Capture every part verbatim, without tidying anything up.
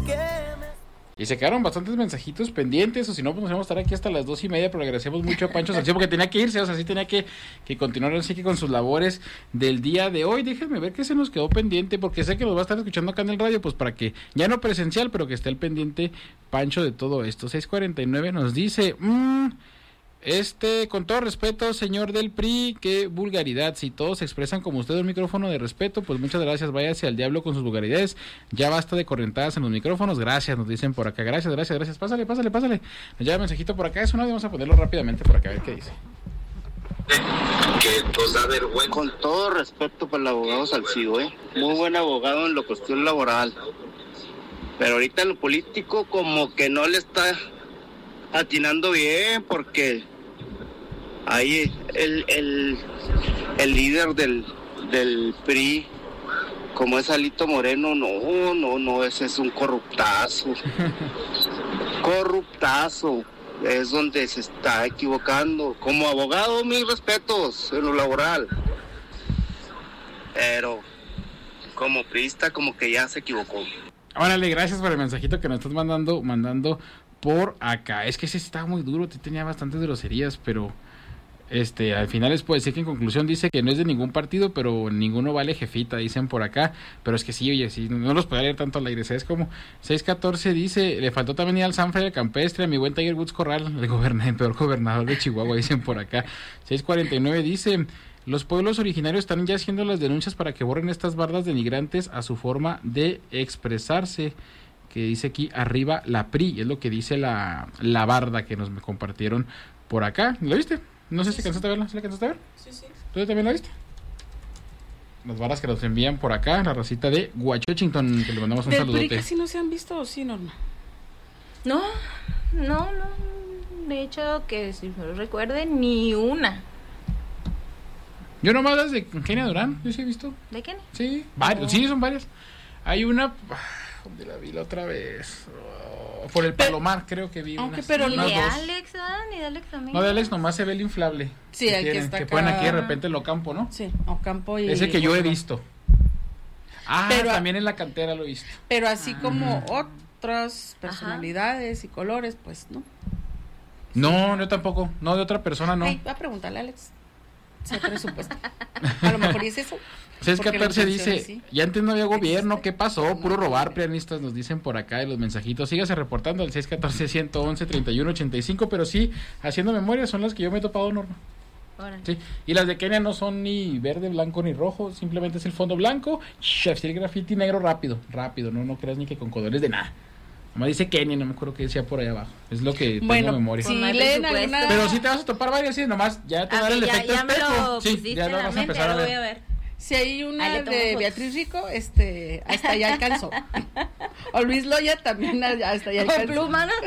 Y se quedaron bastantes mensajitos pendientes, o si no, pues nos vamos a estar aquí hasta las dos y media, pero le agradecemos mucho a Pancho Salcido porque tenía que irse, o sea, sí tenía que, que continuar así que con sus labores del día de hoy. Déjenme ver qué se nos quedó pendiente, porque sé que nos va a estar escuchando acá en el radio, pues para que, ya no presencial, pero que esté el pendiente Pancho de todo esto. seis cuarenta y nueve nos dice, mmm, Este, con todo respeto, señor del P R I, qué vulgaridad. Si todos se expresan como usted un micrófono de respeto, pues muchas gracias, váyase al diablo con sus vulgaridades. Ya basta de correntadas en los micrófonos. Gracias, nos dicen por acá. Gracias, gracias, gracias. Pásale, pásale, pásale. Nos llega mensajito por acá. Eso no, vamos a ponerlo rápidamente por acá, a ver qué dice. Que nos da vergüenza. Con todo respeto para el abogado Salcido, ¿eh? Muy buen abogado en la cuestión laboral. Pero ahorita en lo político como que no le está atinando bien, porque ahí el, el, el líder del, del P R I, como es Alito Moreno, no, no, no, ese es un corruptazo. Corruptazo. Es donde se está equivocando. Como abogado, mis respetos en lo laboral. Pero como priista, como que ya se equivocó. Órale, gracias por el mensajito que nos estás mandando, mandando por acá. Es que ese estaba muy duro, tenía bastantes groserías, pero este, al final les puedo decir que en conclusión dice que no es de ningún partido, pero ninguno vale jefita, dicen por acá. Pero es que sí, oye, sí, no los podía leer tanto al aire. Es como seis catorce dice, le faltó también ir al Sanfra del Campestre, a mi buen Tiger Woods Corral, el, goberna, el peor gobernador de Chihuahua, dicen por acá. seis cuarenta y nueve dice, los pueblos originarios están ya haciendo las denuncias para que borren estas bardas denigrantes a su forma de expresarse. Que dice aquí arriba la P R I, es lo que dice la, la barda que nos compartieron por acá. ¿Lo viste? No sé sí, si cansaste sí. a verla, ¿sí la cansaste a ver? Sí, sí. ¿Tú también la viste? Las barras que nos envían por acá, la racita de Guachochington, que le mandamos un saludote. ¿Del P R I casi no se han visto o sí, Norma? No, no, no, de hecho, que si no recuerden, ni una. Yo nomás las de Kenia Durán, yo sí he visto. ¿De Kenia? Sí, varios, oh. sí, son varias. Hay una, ¿dónde la vi la otra vez? Oh, por el Palomar, creo que vi aunque unas, pero ni unas de dos. Alex, ¿verdad? Ni de Alex también. No, de Alex nomás se ve el inflable. Sí, que el tienen, que está que acá. ponen aquí de repente el Ocampo, ¿no? Sí, Ocampo y... Ese que yo he visto. Ah, pero, también en la cantera lo he visto. Pero así ah. como otras personalidades Ajá. y colores, pues no. No, yo tampoco. No, de otra persona no. Ay, va a preguntarle a Alex. Se ha presupuesto. A lo mejor es eso. seis catorce dice, así. Ya antes no había gobierno, ¿qué pasó? Puro robar, pianistas, nos dicen por acá de los mensajitos. Sígase reportando al seis catorce, ciento once, treinta y uno ochenta y cinco, pero sí, haciendo memoria, son las que yo me he topado, Norma. Sí, y las de Kenia no son ni verde, blanco ni rojo, simplemente es el fondo blanco, así el grafiti negro rápido, rápido, no, no creas ni que con colores de nada. Nomás dice Kenia, no me acuerdo qué decía por ahí abajo. Es lo que bueno, tengo memoria. Sí, leen alguna... Pero sí te vas a topar varias, sí, nomás ya te va a dar el ya, efecto ya espejo. Sí, ya lo vas a empezar a ver. Voy a ver. Si hay una de Beatriz Rico, este, hasta allá alcanzó. O Luis Loya también hasta allá alcanzó. Con pluma, ¿no?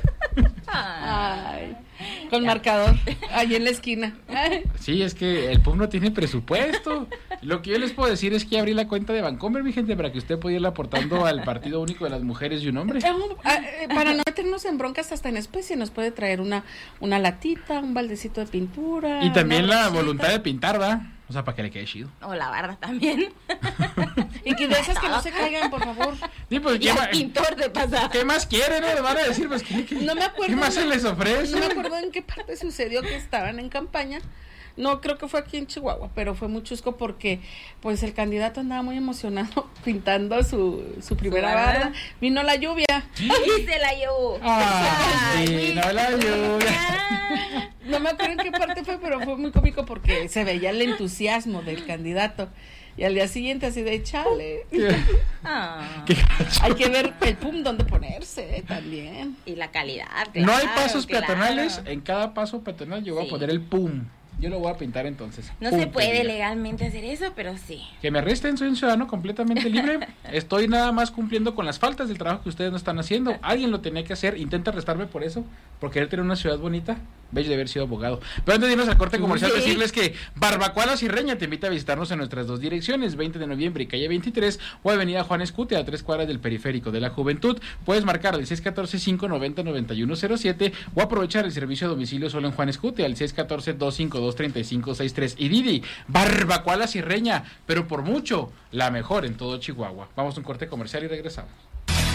Ay, con marcador, ahí en la esquina. Sí, es que el P U M no tiene presupuesto. Lo que yo les puedo decir es que abrí la cuenta de Bancomer, mi gente, para que usted pueda irle aportando al Partido Único de las Mujeres y un Hombre. Para no meternos en broncas hasta en especie, nos puede traer una, una latita, un baldecito de pintura. Y también la voluntad de pintar, ¿verdad? O sea, para que le quede chido. O la barda también. Y que de esas que no se caigan, por favor. Sí, pues, y el pintor de pasada. ¿Qué más quieren? ¿No? Le van a decir, pues, ¿qué, qué, no me acuerdo, ¿qué más se les ofrece? No me acuerdo en qué parte sucedió que estaban en campaña. No, creo que fue aquí en Chihuahua, pero fue muy chusco porque pues el candidato andaba muy emocionado pintando su, su primera barda. Vino la lluvia. Y se la llevó. Ay, vino la lluvia. No me acuerdo en qué parte fue, pero fue muy cómico porque se veía el entusiasmo del candidato. Y al día siguiente así de chale. Ah. Hay que ver el pum dónde ponerse, ¿eh? También. Y la calidad. Claro, no hay pasos claro. peatonales. En cada paso peatonal yo voy sí. a poner el pum. Yo lo voy a pintar entonces. No Pum, se puede mira. legalmente hacer eso, pero sí. Que me arresten, soy un ciudadano completamente libre. Estoy nada más cumpliendo con las faltas del trabajo que ustedes no están haciendo. Alguien lo tenía que hacer. Intenta arrestarme por eso, por querer tener una ciudad bonita. Bello de haber sido abogado. Pero antes de irnos al corte comercial, ¿sí? decirles que Barbacoa La Sirreña te invita a visitarnos en nuestras dos direcciones, veinte de noviembre y calle veintitrés, o avenida Juan Escute, a tres cuadras del Periférico de la Juventud. Puedes marcar al seis catorce, cinco noventa, noventa y uno cero siete o aprovechar el servicio a domicilio solo en Juan Escute al seis catorce, dos cinco dos, tres cinco seis tres. Y Didi, Barbacoa La Sirreña, pero por mucho, la mejor en todo Chihuahua. Vamos a un corte comercial y regresamos.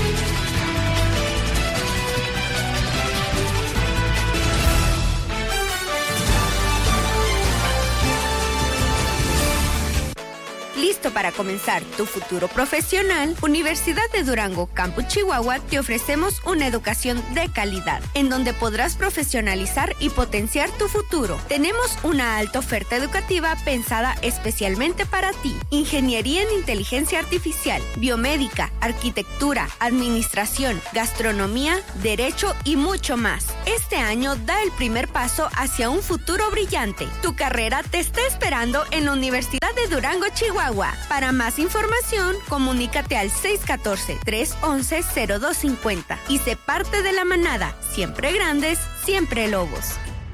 ¿Listo para comenzar tu futuro profesional? Universidad de Durango, Campus Chihuahua, te ofrecemos una educación de calidad, en donde podrás profesionalizar y potenciar tu futuro. Tenemos una alta oferta educativa pensada especialmente para ti. Ingeniería en Inteligencia Artificial, Biomédica, Arquitectura, Administración, Gastronomía, Derecho y mucho más. Este año da el primer paso hacia un futuro brillante. Tu carrera te está esperando en la Universidad de Durango, Chihuahua. Para más información, comunícate al seis uno cuatro, tres uno uno, cero dos cinco cero y sé parte de la manada. Siempre grandes, siempre lobos.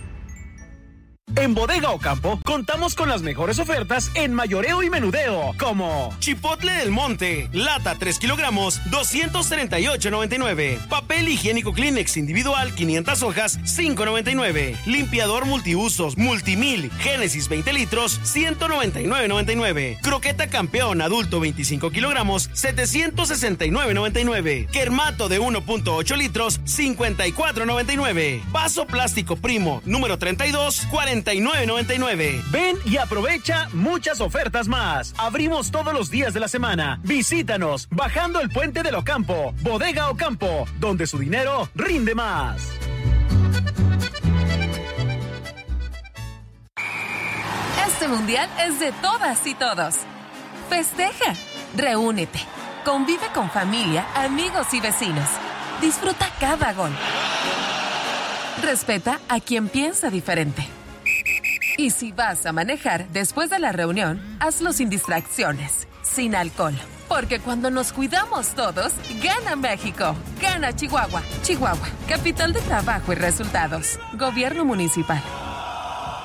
En Bodega Ocampo contamos con las mejores ofertas en mayoreo y menudeo, como Chipotle del Monte, lata tres kilogramos, doscientos treinta y ocho noventa y nueve. Papel higiénico Kleenex individual, quinientas hojas, cinco noventa y nueve. Limpiador multiusos Multimil Génesis veinte litros, ciento noventa y nueve noventa y nueve. Croqueta Campeón adulto veinticinco kilogramos, setecientos sesenta y nueve noventa y nueve. Kermato de uno punto ocho litros, cincuenta y cuatro noventa y nueve. Vaso plástico Primo número treinta y dos, cuarenta y nueve noventa y nueve. Ven y aprovecha muchas ofertas más. Abrimos todos los días de la semana. Visítanos bajando el puente del Ocampo. Bodega Ocampo, donde su dinero rinde más. Este mundial es de todas y todos. Festeja, reúnete, convive con familia, amigos y vecinos. Disfruta cada gol. Respeta a quien piensa diferente. Y si vas a manejar después de la reunión, hazlo sin distracciones, sin alcohol. Porque cuando nos cuidamos todos, gana México, gana Chihuahua. Chihuahua, capital de trabajo y resultados. Gobierno municipal.